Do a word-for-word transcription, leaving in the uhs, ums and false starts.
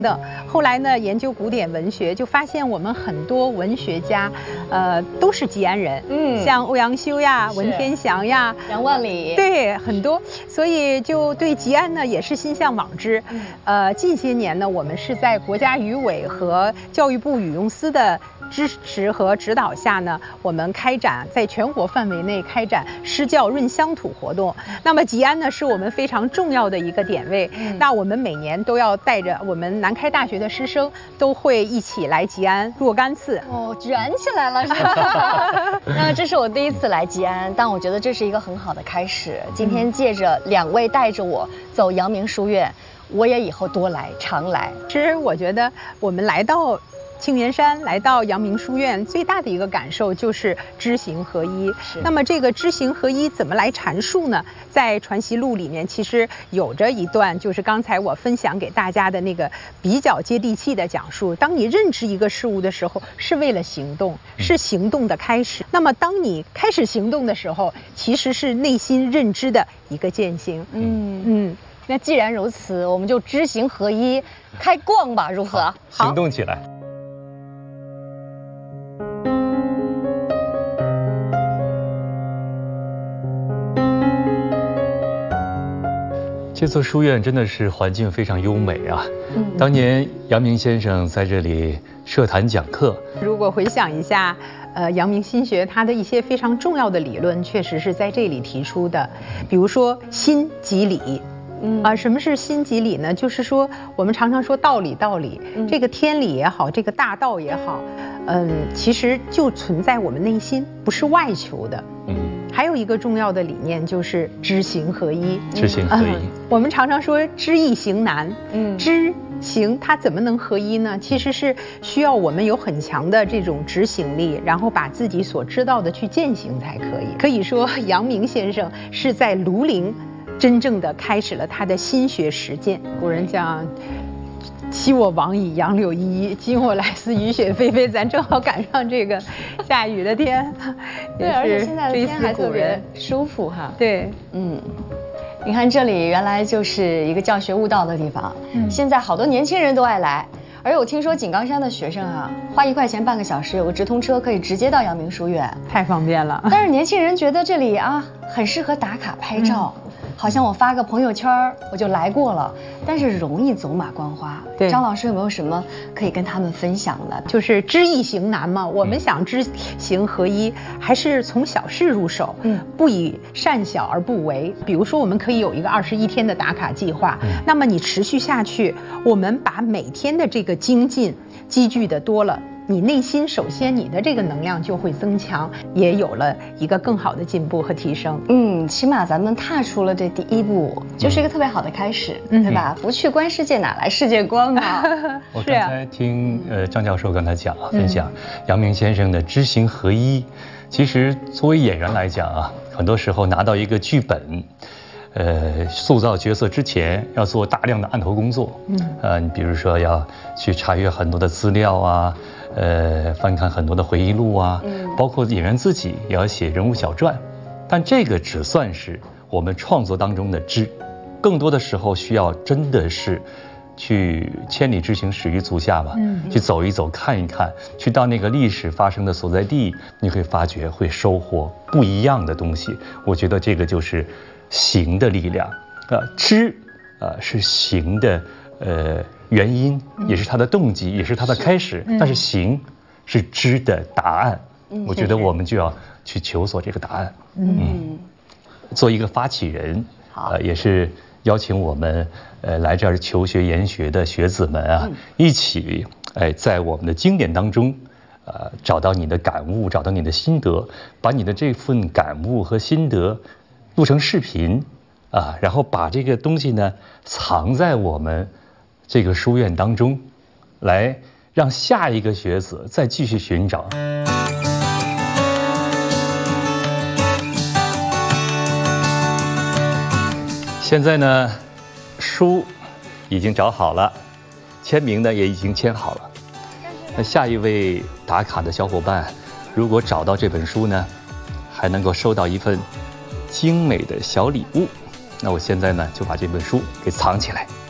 的。后来呢，研究古典文学，就发现我们很多文学家，呃，都是吉安人，嗯，像欧阳修呀、文天祥呀、 杨万里， 对，很多，所以就对吉安呢也是心向往之。嗯、呃，近些年呢，我们是在国家语委和教育部语用司的支持和指导下呢，我们开展在全国范围内开展诗教润乡土活动。那么吉安呢，是我们非常重要的一个点位。嗯、那我们每年都要带着我们南开大学的师生都会一起来吉安若干次。 哦，卷起来了是吧？那这是我第一次来吉安，但我觉得这是一个很好的开始。今天借着两位带着我走阳明书院，我也以后多来常来。 其实我觉得我们来到庆元山，来到阳明书院，最大的一个感受就是知行合一。那么这个知行合一怎么来阐述呢？在《传习录》里面，其实有着一段，就是刚才我分享给大家的那个比较接地气的讲述。当你认知一个事物的时候，是为了行动，是行动的开始。那么当你开始行动的时候，其实是内心认知的一个践行。 嗯嗯。那既然如此，我们就知行合一，开逛吧，如何？ 好，行动起来。这座书院真的是环境非常优美啊！嗯、当年阳明先生在这里设坛讲课。 如果回想一下，呃，阳明心学它的一些非常重要的理论，确实是在这里提出的。比如说心即理，嗯啊，什么是心即理呢？就是说我们常常说道理，道理，嗯、这个天理也好，这个大道也好，嗯，其实就存在我们内心，不是外求的。嗯。还有一个重要的理念就是知行合一。 知行合一、嗯， 我们常常说知易行难，嗯，知行它怎么能合一呢？其实是需要我们有很强的这种执行力，然后把自己所知道的去践行才可以。可以说，阳明先生是在庐陵真正的开始了他的心学实践。古人讲，昔我往矣，杨柳依依；今我来思，雨雪霏霏。咱正好赶上这个下雨的天， 对，而且现在的天还特别舒服哈。 对， 嗯，你看这里原来就是一个教学悟道的地方，嗯、现在好多年轻人都爱来。而且我听说井冈山的学生啊，花一块钱半个小时有个直通车可以直接到阳明书院， 太方便了。 但是年轻人觉得这里啊很适合打卡拍照。嗯，好像我发个朋友圈我就来过了，但是容易走马观花。对，张老师有没有什么可以跟他们分享的？ 就是知易行难嘛，我们想知行合一，还是从小事入手，嗯，不以善小而不为。比如说，我们可以有一个二十一天的打卡计划，嗯、那么你持续下去，我们把每天的这个精进积聚的多了。你内心首先你的这个能量就会增强，也有了一个更好的进步和提升。 嗯，起码咱们踏出了这第一步，就是一个特别好的开始，嗯、对吧？不去观世界，哪来世界观啊？ 我刚才听呃张教授刚才讲啊，分享阳明先生的知行合一。其实作为演员来讲啊，很多时候拿到一个剧本。呃，塑造角色之前要做大量的案头工作，嗯，呃，你比如说要去查阅很多的资料啊，呃，翻看很多的回忆录啊，嗯，包括演员自己也要写人物小传，但这个只算是我们创作当中的知，更多的时候需要真的是去千里之行始于足下吧，嗯，去走一走看一看，去到那个历史发生的所在地，你会发觉会收获不一样的东西。我觉得这个就是行的力量，呃，知，呃，是行的，呃，原因，也是它的动机，也是它的开始。嗯、但是行是知的答案。嗯、我觉得我们就要去求索这个答案。嗯，嗯做一个发起人，呃，也是邀请我们呃来这儿求学研学的学子们啊，嗯、一起哎、呃、在我们的经典当中。呃，找到你的感悟，找到你的心得，把你的这份感悟和心得录成视频啊，然后把这个东西呢藏在我们这个书院当中，来让下一个学子再继续寻找。现在呢，书已经找好了，签名呢也已经签好了。那下一位打卡的小伙伴，如果找到这本书呢，还能够收到一份精美的小礼物。那我现在呢，就把这本书给藏起来。